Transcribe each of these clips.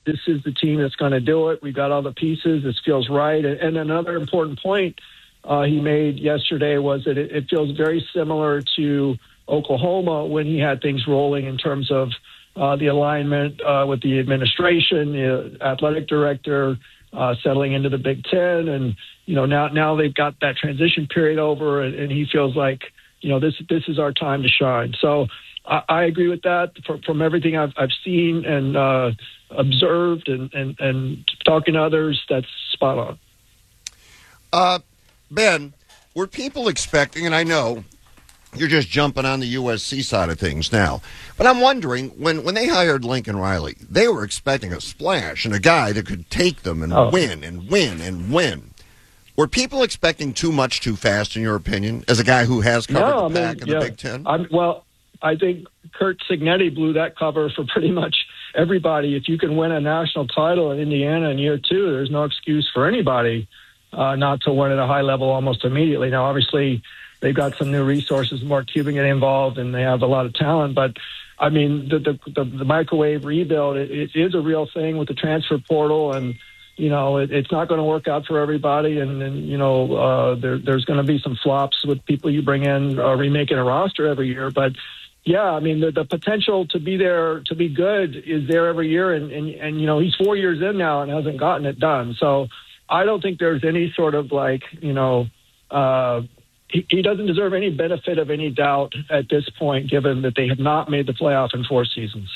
this is the team that's going to do it. We've got all the pieces. This feels right. And another important point he made yesterday was that it feels very similar to Oklahoma when he had things rolling in terms of the alignment with the administration, the athletic director, settling into the Big Ten. And, now they've got that transition period over, and he feels like, this is our time to shine. So I agree with that from everything I've seen and observed and talking to others. That's spot on. Ben, were people expecting, and I know you're just jumping on the USC side of things now, but I'm wondering, when they hired Lincoln Riley, they were expecting a splash and a guy that could take them and win and win and win. Were people expecting too much too fast, in your opinion, as a guy who has covered the pack in the Big Ten? I think Curt Cignetti blew that cover for pretty much everybody. If you can win a national title in Indiana in year two, there's no excuse for anybody not to win at a high level almost immediately. Now, obviously, they've got some new resources, Mark Cuban getting involved, and they have a lot of talent. But, I mean, the microwave rebuild, it is a real thing with the transfer portal, and, it's not going to work out for everybody. And there's going to be some flops with people you bring in remaking a roster every year. But, yeah, I mean, the potential to be there, to be good is there every year. And he's 4 years in now and hasn't gotten it done. So I don't think there's any sort of he doesn't deserve any benefit of any doubt at this point, given that they have not made the playoff in 4 seasons.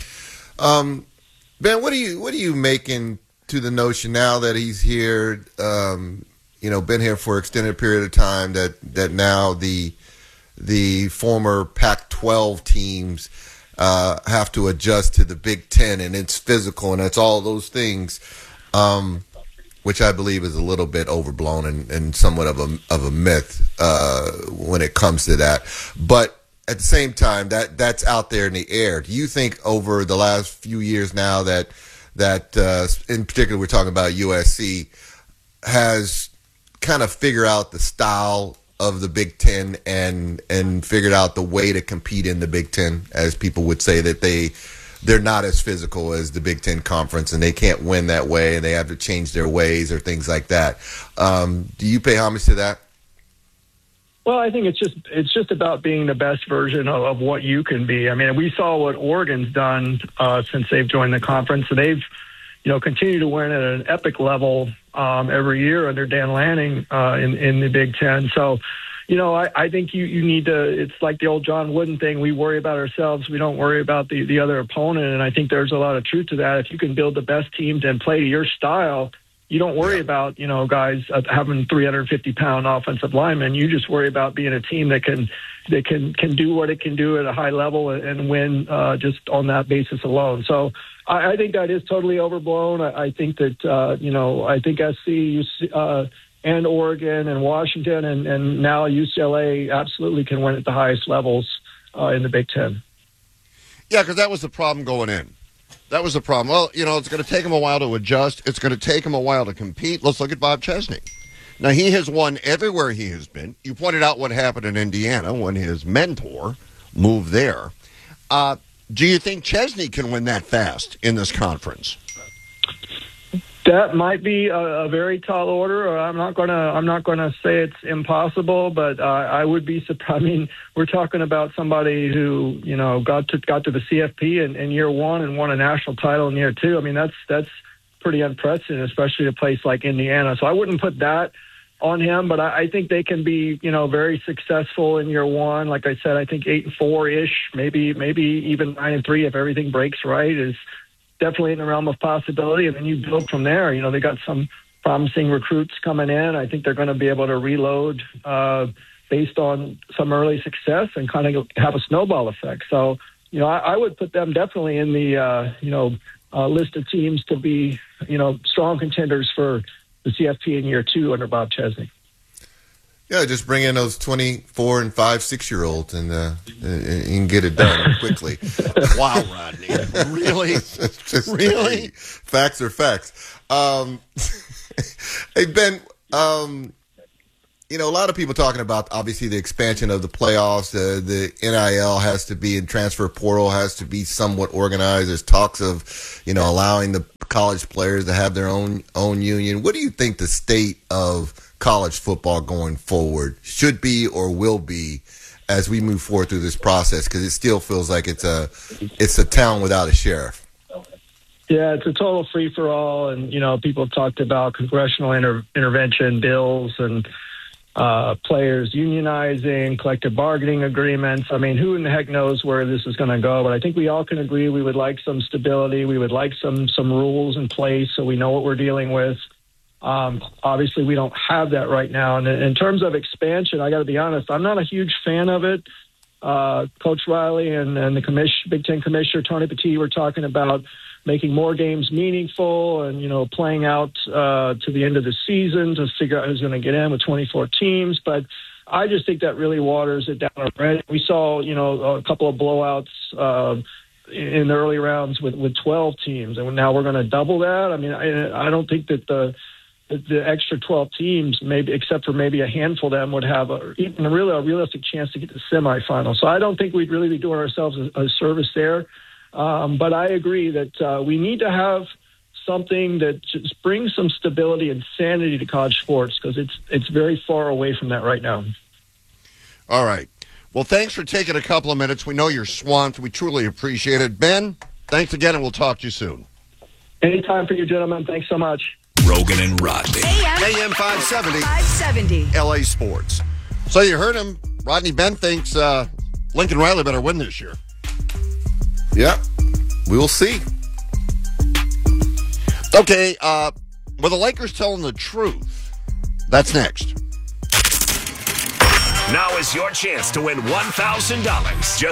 Ben, what are you making to the notion now that he's here, been here for an extended period of time, that now the former Pac-12 teams have to adjust to the Big Ten, and it's physical and it's all those things, which I believe is a little bit overblown and somewhat of a myth when it comes to that. But at the same time, that's out there in the air. Do you think over the last few years now that in particular we're talking about USC has kind of figured out the style of the Big Ten and figured out the way to compete in the Big Ten, as people would say that they're not as physical as the Big Ten Conference and they can't win that way and they have to change their ways or things like that. Do you pay homage to that? Well, I think it's just about being the best version of what you can be. I mean, we saw what Oregon's done since they've joined the conference. So they've, continued to win at an epic level every year under Dan Lanning in the Big Ten. So, I think you need to. It's like the old John Wooden thing. We worry about ourselves. We don't worry about the other opponent. And I think there's a lot of truth to that. If you can build the best teams and play to your style, you don't worry about, guys having 350-pound offensive linemen. You just worry about being a team that can do what it can do at a high level and win just on that basis alone. So I think that is totally overblown. I think that, I think SC and Oregon and Washington and now UCLA absolutely can win at the highest levels in the Big Ten. Yeah, because that was the problem going in. That was the problem. Well, it's going to take him a while to adjust. It's going to take him a while to compete. Let's look at Bob Chesney. Now, he has won everywhere he has been. You pointed out what happened in Indiana when his mentor moved there. Do you think Chesney can win that fast in this conference? That might be a very tall order. I'm not gonna say it's impossible, but I would be surprised. I mean, we're talking about somebody who got to the CFP in year one and won a national title in year two. I mean, that's pretty unprecedented, especially a place like Indiana. So I wouldn't put that on him, but I think they can be very successful in year one. Like I said, I think 8-4-ish, maybe even 9-3 if everything breaks right is definitely in the realm of possibility, and then you build from there. They got some promising recruits coming in. I think they're going to be able to reload based on some early success and kind of have a snowball effect. So, I would put them definitely in the, list of teams to be, strong contenders for the CFP in year two under Bob Chesney. Yeah, just bring in those 24 and 5, 6-year-olds and you can get it done quickly. Wow, Rodney. Really? Really? Facts are facts. Hey, Ben, a lot of people talking about obviously the expansion of the playoffs. The NIL has to be, and transfer portal has to be somewhat organized. There's talks of, allowing the college players to have their own union. What do you think the state of college football going forward should be or will be as we move forward through this process? Because it still feels like it's a town without a sheriff. Yeah, it's a total free-for-all, and, people have talked about congressional intervention bills and players unionizing, collective bargaining agreements. I mean, who in the heck knows where this is going to go? But I think we all can agree we would like some stability. We would like some rules in place so we know what we're dealing with. Obviously, we don't have that right now. And in terms of expansion, I got to be honest, I'm not a huge fan of it. Coach Riley and the Big Ten Commissioner, Tony Petit, were talking about making more games meaningful and, playing out to the end of the season to figure out who's going to get in with 24 teams. But I just think that really waters it down already. We saw, a couple of blowouts in the early rounds with 12 teams, and now we're going to double that. I mean, I don't think that the extra 12 teams, maybe except for maybe a handful of them, would have even a realistic chance to get to the semifinal. So I don't think we'd really be doing ourselves a service there. But I agree that we need to have something that just brings some stability and sanity to college sports, because it's very far away from that right now. All right. Well, thanks for taking a couple of minutes. We know you're swamped. We truly appreciate it. Ben, thanks again, and we'll talk to you soon. Anytime for you, gentlemen. Thanks so much. Rogan and Rodney. AM 570. LA Sports. So you heard him. Rodney Ben thinks Lincoln Riley better win this year. Yeah, we will see. Okay, were the Lakers telling the truth? That's next. Now is your chance to win $1,000. Just